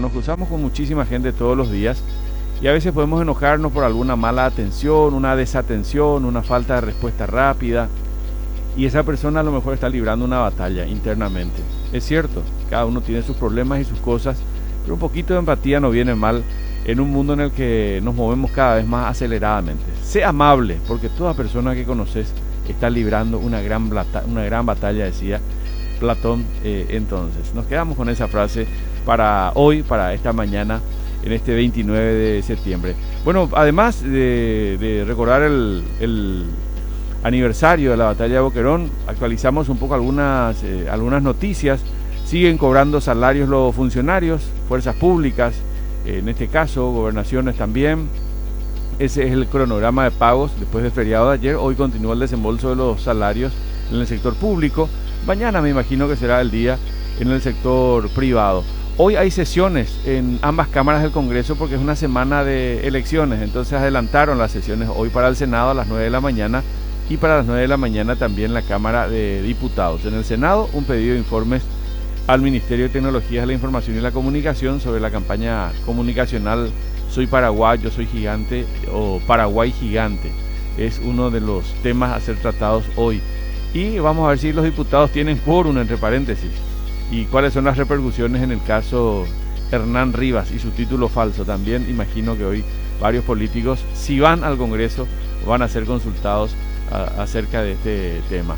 nos cruzamos con muchísima gente todos los días y a veces podemos enojarnos por alguna mala atención, una desatención, una falta de respuesta rápida, y esa persona a lo mejor está librando una batalla internamente. Es cierto, cada uno tiene sus problemas y sus cosas, pero un poquito de empatía no viene mal en un mundo en el que nos movemos cada vez más aceleradamente. Sé amable, porque toda persona que conoces está librando una gran batalla, decía Platón. Entonces, nos quedamos con esa frase para hoy, para esta mañana, en este 29 de septiembre. Bueno, además de recordar el aniversario de la batalla de Boquerón, actualizamos un poco algunas noticias. Siguen cobrando salarios los funcionarios, fuerzas públicas, en este caso gobernaciones también. Ese es el cronograma de pagos después del feriado de ayer. Hoy continúa el desembolso de los salarios en el sector público. Mañana me imagino que será el día en el sector privado. Hoy hay sesiones en ambas cámaras del Congreso porque es una semana de elecciones, entonces adelantaron las sesiones hoy para el Senado a las 9 de la mañana y para las 9 de la mañana también la Cámara de Diputados. En el Senado, un pedido de informes al Ministerio de Tecnologías de la Información y la Comunicación sobre la campaña comunicacional Soy Paraguay, Yo Soy Gigante o Paraguay Gigante. Es uno de los temas a ser tratados hoy. Y vamos a ver si los diputados tienen quórum, entre paréntesis, y cuáles son las repercusiones en el caso Hernán Rivas y su título falso. También imagino que hoy varios políticos, si van al Congreso, van a ser consultados acerca de este tema.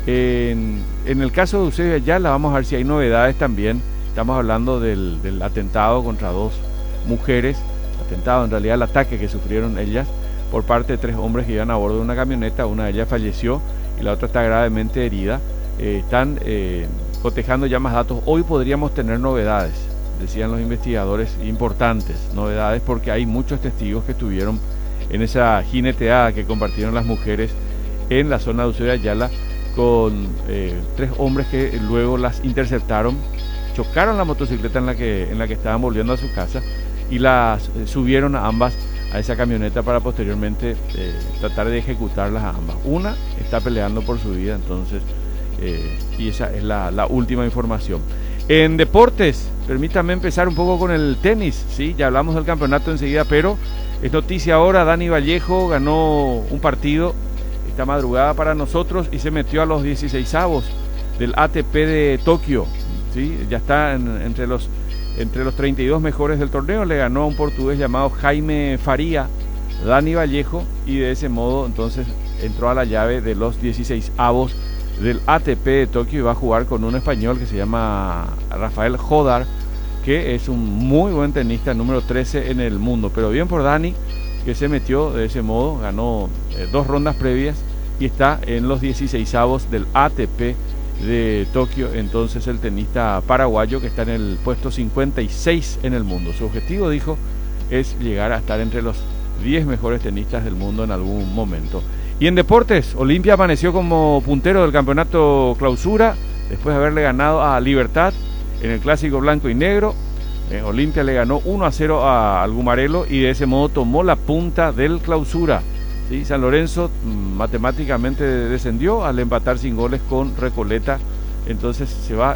En el caso de Eusebio Ayala, vamos a ver si hay novedades también. Estamos hablando del atentado contra dos mujeres, atentado en realidad, el ataque que sufrieron ellas por parte de 3 hombres que iban a bordo de una camioneta. Una de ellas falleció y la otra está gravemente herida. Están cotejando ya más datos. Hoy podríamos tener novedades, decían los investigadores, importantes novedades, porque hay muchos testigos que estuvieron en esa jineteada que compartieron las mujeres en la zona de Eusebio Ayala con 3 hombres que luego las interceptaron, chocaron la motocicleta en la que estaban volviendo a su casa y las subieron a ambas a esa camioneta para posteriormente tratar de ejecutarlas a ambas. Una está peleando por su vida, entonces, y esa es la última información. En deportes, permítame empezar un poco con el tenis, ¿sí? Ya hablamos del campeonato enseguida, pero es noticia ahora. Dani Vallejo ganó un partido esta madrugada para nosotros y se metió a los 16avos del ATP de Tokio, ¿sí? Ya está entre los 32 mejores del torneo. Le ganó a un portugués llamado Jaime Faria, Dani Vallejo, y de ese modo entonces entró a la llave de los 16avos del ATP de Tokio y va a jugar con un español que se llama Rafael Jodar, que es un muy buen tenista, número 13 en el mundo. Pero bien por Dani, que se metió de ese modo, ganó 2 rondas previas y está en los 16avos del ATP de Tokio. Entonces el tenista paraguayo, que está en el puesto 56 en el mundo. Su objetivo, dijo, es llegar a estar entre los 10 mejores tenistas del mundo en algún momento. Y en deportes, Olimpia amaneció como puntero del campeonato Clausura después de haberle ganado a Libertad en el clásico blanco y negro. Olimpia le ganó 1-0 al Gumarelo y de ese modo tomó la punta del Clausura, ¿sí? San Lorenzo matemáticamente descendió al empatar sin goles con Recoleta. Entonces se va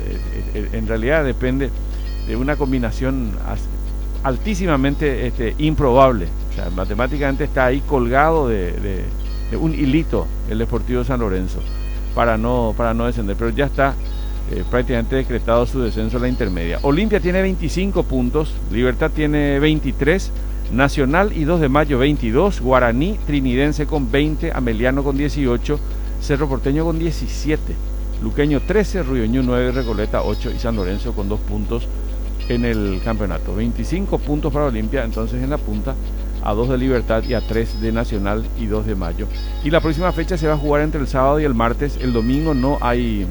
en realidad depende de una combinación altísimamente improbable. O sea, matemáticamente está ahí colgado de un hilito el Deportivo San Lorenzo para no descender, pero ya está prácticamente decretado su descenso a la intermedia. Olimpia tiene 25 puntos, Libertad tiene 23, Nacional y 2 de Mayo 22, Guaraní Trinidense con 20, Ameliano con 18, Cerro Porteño con 17, Luqueño 13, Ruyoñú 9, Recoleta 8 y San Lorenzo con 2 puntos en el campeonato. 25 puntos para Olimpia, entonces en la punta, a 2 de Libertad y a 3 de Nacional y 2 de Mayo. Y la próxima fecha se va a jugar entre el sábado y el martes. El domingo no hay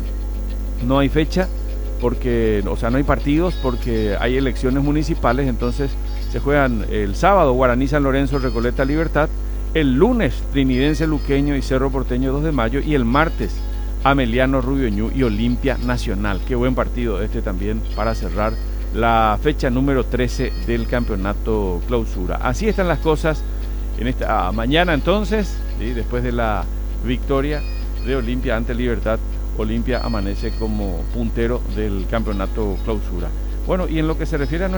fecha, porque, o sea, no hay partidos porque hay elecciones municipales. Entonces se juegan el sábado Guaraní, San Lorenzo, Recoleta, Libertad, el lunes Trinidense, Luqueño y Cerro Porteño 2 de Mayo, y el martes Ameliano, Rubioñú y Olimpia Nacional. Qué buen partido este también para cerrar la fecha número 13 del campeonato Clausura. Así están las cosas en esta mañana entonces, ¿sí? Después de la victoria de Olimpia ante Libertad, Olimpia amanece como puntero del campeonato Clausura. Bueno, y en lo que se refiere a